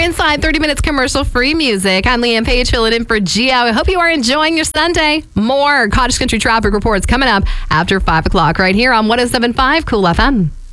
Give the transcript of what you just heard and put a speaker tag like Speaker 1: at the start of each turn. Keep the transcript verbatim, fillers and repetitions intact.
Speaker 1: inside thirty minutes commercial-free music. I'm Leanne Page filling in for Gio. I hope you are enjoying your Sunday. More Cottage Country traffic reports coming up after five o'clock right here on one oh seven point five Cool F M.